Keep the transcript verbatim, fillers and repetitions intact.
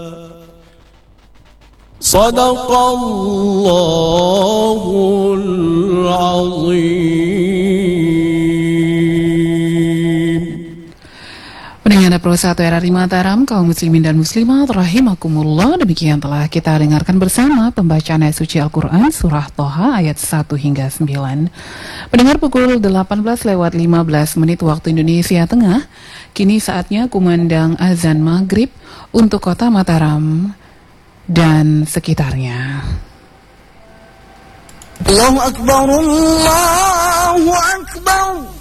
Sadaqallahul azim. Pendengar Pro satu R R I Mataram, kaum muslimin dan muslimat rahimakumullah, demikian telah kita dengarkan bersama pembacaan ayat suci Al-Quran surah Toha ayat satu hingga sembilan. Pendengar, pukul delapan belas lewat lima belas menit waktu Indonesia Tengah, kini saatnya kumandang azan maghrib untuk kota Mataram dan sekitarnya. Allahu Akbar, Allahu Akbar.